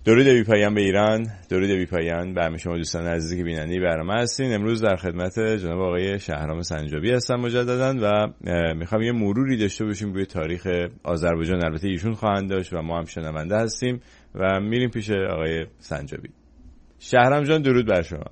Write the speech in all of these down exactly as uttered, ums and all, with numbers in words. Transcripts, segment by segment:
درود بی پایان به ایران، درود بی پایان به همه شما دوستان عزیزی که بیننده برنامه هستین. امروز در خدمت جناب آقای شهرام سنجابی هستم مجددا و میخوام یه مروری داشته باشیم روی تاریخ آذربایجان. البته ایشون خواهند داشت و ما هم شنونده هستیم و میریم پیش آقای سنجابی. شهرام جان درود بر شما.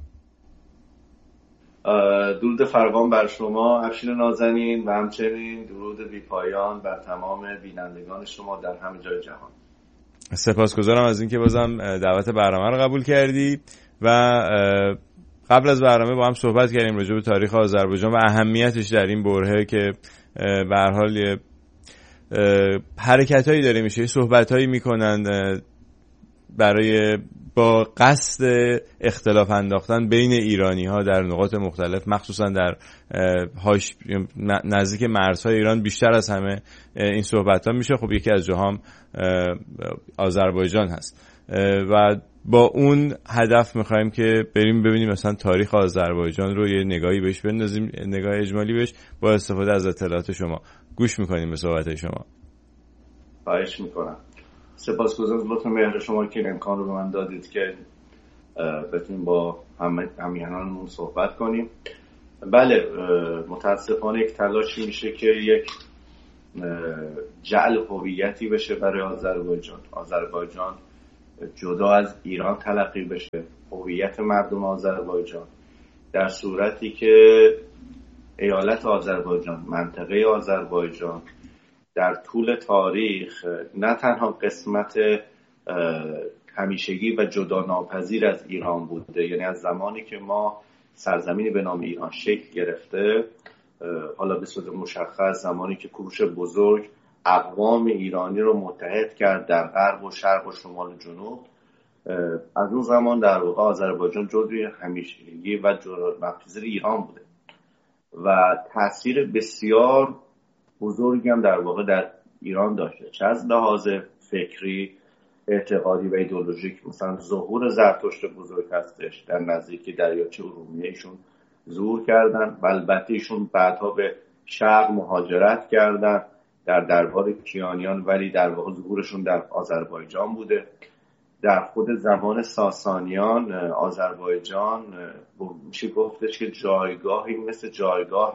درود فراوان بر شما افشین نازنین و همچنین درود بی پایان بر تمام بینندگان شما در همه جای جهان. سپاسگزارم از اینکه بازم دعوت برنامه رو قبول کردی و قبل از برنامه با هم صحبت کردیم راجع به تاریخ آذربایجان و اهمیتش در این برهه که به هر حال حرکتایی داره میشه، صحبتایی میکنن برای با قصد اختلاف انداختن بین ایرانی ها در نقاط مختلف، مخصوصا در هاش نزدیک مرزهای ایران بیشتر از همه این صحبت ها میشه. خب یکی از جاهام آذربایجان هست و با اون هدف میخوایم که بریم ببینیم مثلا تاریخ آذربایجان رو یه نگاهی بهش بندازیم، نگاه اجمالی بهش با استفاده از اطلاعات شما. گوش میکنیم به صحبت شما. خواهش میکنم. سپاسگزارم از لطف مهر شما که امکان رو به من دادید که بتونیم با همه همیهنانمون صحبت کنیم. بله، متاسفانه یک تلاشی میشه که یک جعل هویتی بشه برای آذربایجان. آذربایجان جدا از ایران تلقی بشه، هویت مردم آذربایجان، در صورتی که ایالت آذربایجان، منطقه آذربایجان در طول تاریخ نه تنها قسمت همیشگی و جدا ناپذیر از ایران بوده، یعنی از زمانی که ما سرزمینی به نام ایران شکل گرفته، حالا به صورت مشخص زمانی که کوروش بزرگ اقوام ایرانی رو متحد کرد در غرب و شرق و شمال و جنوب، از اون زمان در واقع آذربایجان جزوی همیشگی و جدا ناپذیر ایران بوده و تاثیر بسیار بزرگی هم در واقع در ایران داشته، چه از لحاظ فکری، اعتقادی و ایدئولوژیک. مثلا ظهور زرتشت بزرگ هستش در نزدیکی دریاچه ارومیه، ایشون ظهور کردن و البته ایشون بعدها به شرق مهاجرت کردن در دربار کیانیان، ولی در واقع ظهورشون در آذربایجان بوده. در خود زمان ساسانیان آذربایجان میشه گفتش که جایگاهی مثل جایگاه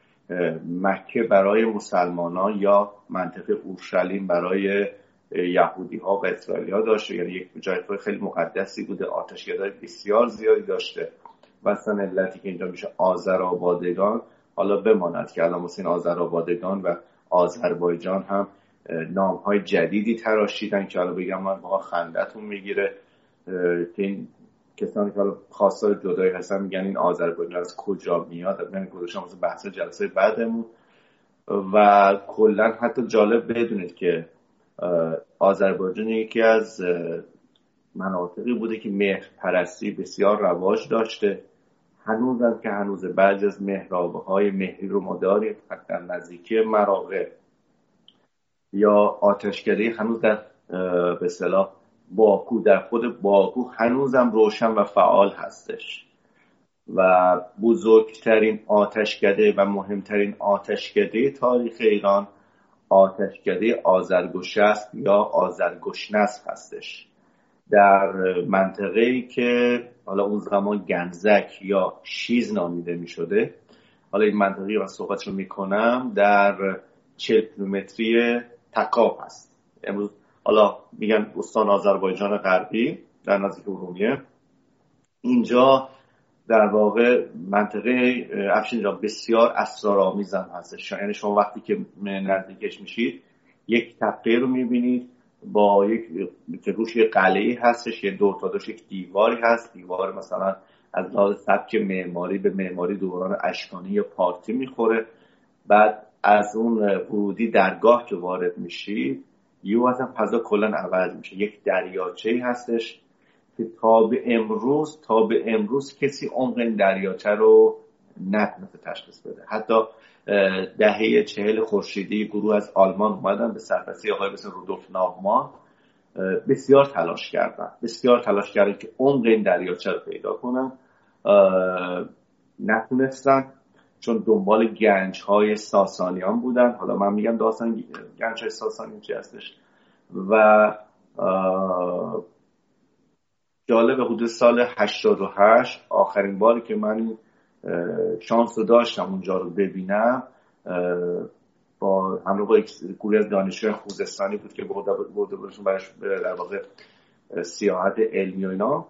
مکه برای مسلمانان یا منطقه اورشلیم برای یهودی ها و اسرائیلی ها داشته، یعنی یک جایگاه خیلی مقدسی بوده. آتشکدهای بسیار زیادی داشته و اصلا علتی که اینجا میشه آذرآبادگان، حالا بماند که الان مثل آذرآبادگان و آذربایجان هم نام های جدیدی تراشیدن که حالا بگم من واقعا خندتون میگیره که این کسانی که حالا خواستار جدایی هستن میگن این آذربایجان از کجا میاد. من گذاشتم واسه بحث جلسه بعدمون. و کلا حتی جالب بدونید که آذربایجان یکی از مناطقی بوده که مهر پرستی بسیار رواج داشته. هنوزم که هنوز بعضی از محراب‌های مهری رو ما داریم در نزدیکی مراغه یا آتشکده هنوز در به اصطلاح باکو، در خود باکو هنوزم روشن و فعال هستش و بزرگترین آتشکده و مهمترین آتشکده تاریخ ایران آتشکده آذرگوشسب یا آذرگشنس هستش در منطقه‌ای که حالا اون زمان گنزک یا شیز نامیده می شده. حالا این منطقه‌ای رو صحبتش رو می کنم در چهل کیلومتری تکاب هست. امروز حالا میگن استان آذربایجان غربی در نزدیک ارومیه. اینجا در واقع منطقه افشین جان بسیار اسرارآمیز هم هستش، یعنی شما وقتی که نزدیکش میشید یک تپه رو میبینید با یک که روش یک قلعه‌ای هستش، یه دور تا دوش یک دیواری هست، دیوار مثلا از لحاظ سبک معماری به معماری دوران اشکانی یا پارتی میخوره. بعد از اون ورودی درگاه که وارد میشید یه اصلا فضا کلا عوض میشه. یک دریاچه‌ای هستش که تا به امروز تا به امروز کسی عمق این دریاچه رو نتونسته تشخیص بده. حتی دهه چهل خورشیدی گروه از آلمان اومدن به سرپرستی آقای مثل رودولف ناغمان، بسیار تلاش کردن بسیار تلاش کردن که عمق این دریاچه رو پیدا کنن، نتونستن چون دنبال گنج‌های ساسانیان بودن. حالا من میگم داستان گنج‌های ساسانیان چی هستش و جالب حدود سال هشتاد و هشت آخرین باری که من شانس رو داشتم اونجا رو ببینم با همراه با یک گروه از دانشجویان خوزستانی بود که برده بودشون برش در واقع سیاحت علمی و اینا.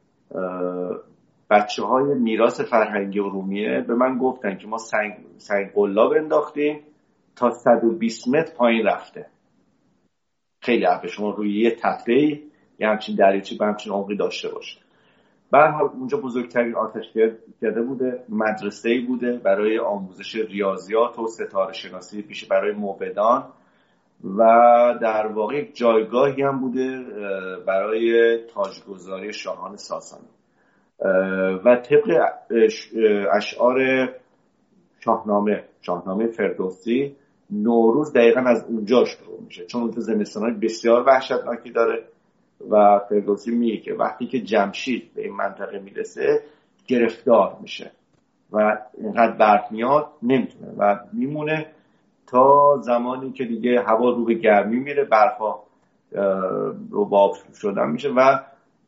بچه های میراث فرهنگی ارومیه به من گفتن که ما سنگ سنگ قلاب انداختیم تا صد و بیست متر پایین رفته. خیلی عفه شما روی یه تپه‌ای یه همچین دریاچه به همچین عمقی داشته باشه. به هر حال اونجا بزرگترین آتشکده بوده، مدرسه‌ای بوده برای آموزش ریاضیات و ستاره شناسی پیش برای موبدان و در واقع یک جایگاهی هم بوده برای تاجگذاری شاهان ساسانی و طبق اشعار شاهنامه شاهنامه فردوسی نوروز دقیقا از اونجا شروع میشه، چون اون زمستان‌های بسیار وحشتناکی داره و فردوسی میگه که وقتی که جمشید به این منطقه میرسه گرفتار میشه و اینقدر برف میاد نمیتونه و میمونه تا زمانی که دیگه هوا رو به گرمی میره، برفا رو باب شدن میشه و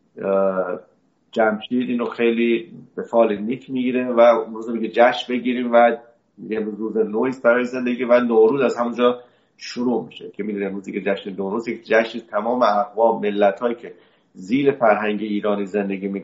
جمشید اینو خیلی به فال نیک میگیره و اون روز میگه جشن بگیریم و یه روز نویست برای زندگی و نوروز از همونجا شروع میشه که میدونیم روزی که جشن نوروز یک جشن تمام اقوام ملت‌هایی که زیر فرهنگ ایرانی زندگی